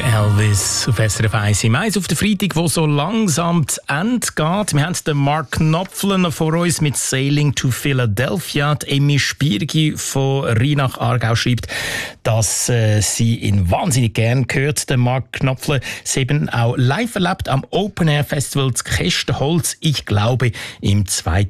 Elvis auf SRF 1 im Eis auf den Freitag, wo so langsam zu Ende geht. Wir haben den Mark Knopfler noch vor uns mit «Sailing to Philadelphia». Die Emmy Spiergi von Rheinach Aargau schreibt, dass sie ihn wahnsinnig gern hört, den Mark Knopfler. Sie haben auch live erlebt am Open Air Festival zu Kästenholz, ich glaube, im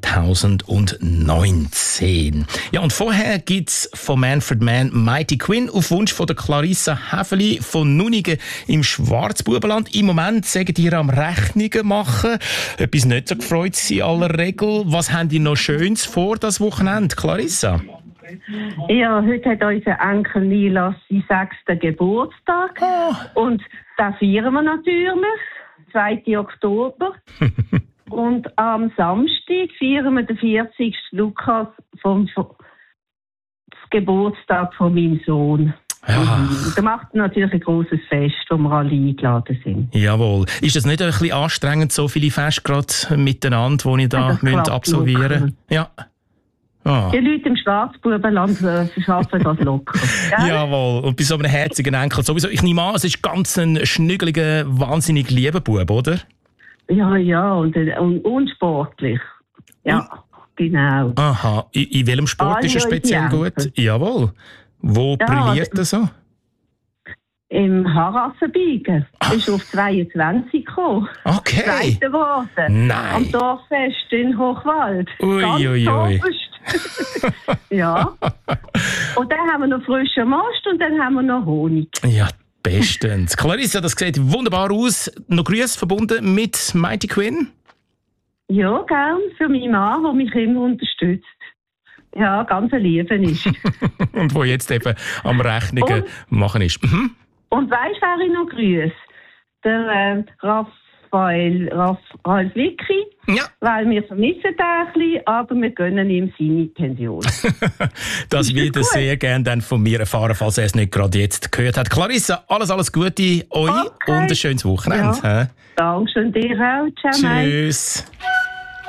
2019. Ja, und vorher gibt's von Manfred Mann «Mighty Quinn» auf Wunsch von der Clarissa Häfeli von Nunigen im Schwarzbubenland. Im Moment sagen ihr am Rechnungen machen. Etwas nicht so gefreut in aller Regel. Was haben die noch Schönes vor das Wochenende, Clarissa? Ja, heute hat unser Enkel Nila seinen 6. Geburtstag. Und das feiern wir natürlich. 2. Oktober. Und am Samstag feiern wir den 40. Lukas vom Geburtstag von meinem Sohn. Ja. Da macht natürlich ein grosses Fest, wo wir alle eingeladen sind. Jawohl. Ist das nicht ein bisschen anstrengend, so viele Feste gerade miteinander, die ihr da absolvieren müsst? Ja. Ah. Die Leute im Schwarzbubenland schaffen das locker. Jawohl. Und bei so einem herzigen Enkel sowieso. Ich nehme an, es ist ganz ein schnüggeliger, wahnsinnig lieber Bub, oder? Ja, und unsportlich. Ja, genau. Aha. In welchem Sport ist er speziell gut? Jawohl. Wo brilliert er so? Im Harassenbiegen. Ist auf 22 gekommen. Okay. Zweiter geworden. Nein. Am Dorffest in Hochwald. Ui. Ja. Und dann haben wir noch frischen Most und dann haben wir noch Honig. Ja, bestens. Clarissa, das sieht wunderbar aus. Noch Grüße verbunden mit Mighty Quinn? Ja, gern. Für meinen Mann, der mich immer unterstützt. Ja, ganz ein Leben ist. Und wo jetzt eben am Rechnungen machen ist. Mhm. Und weisst, wer ich noch grüße? Der Raphael Wicki. Ja. Weil wir vermissen ihn ein bisschen, aber wir gönnen ihm seine Pension. Das wird er sehr gerne dann von mir erfahren, falls er es nicht gerade jetzt gehört hat. Clarissa, alles Gute euch und ein schönes Wochenende. Ja. Dankeschön dir auch. Ciao. Tschüss.